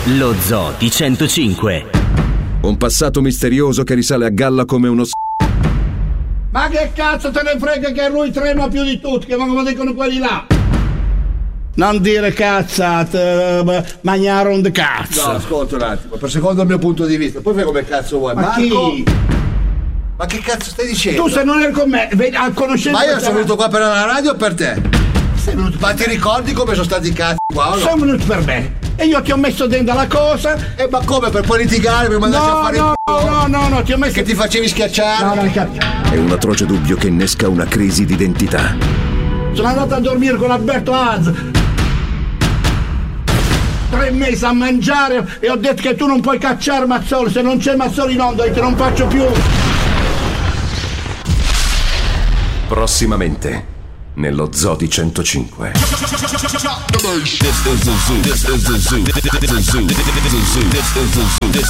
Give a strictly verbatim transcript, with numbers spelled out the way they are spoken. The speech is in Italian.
Lo Zoo di centocinque. Un passato misterioso che risale a galla come uno s***. Ma che cazzo te ne frega che lui trema più di tutti, che come dicono quelli là? Non dire cazzate, mangiare un cazzo. No, ascolta un attimo, per secondo il mio punto di vista, poi fai come cazzo vuoi. Ma Marco, chi? ma che cazzo stai dicendo? Tu se non eri con me, a conoscenza. Ma io sono venuto qua per la radio o per te? Sei venuto Ma ti ricordi come sono stati i cazzi qua? No? Sei venuto per me. E io ti ho messo dentro la cosa. E ma come? Per poi litigare, per mandarci no, a fare no, il no, no, no, ti ho messo. Che ti facevi schiacciare? No, no, cazzo. È un atroce dubbio che innesca una crisi d'identità. Sono andato a dormire con Alberto Az. Tre mesi a mangiare e ho detto che tu non puoi cacciare Mazzoli. Se non c'è Mazzoli in onda, io te non faccio più. Prossimamente nello Zoo di centocinque. This is the zoo. This is the zoo. This is the zoo. This is the zoo. This is the zoo. This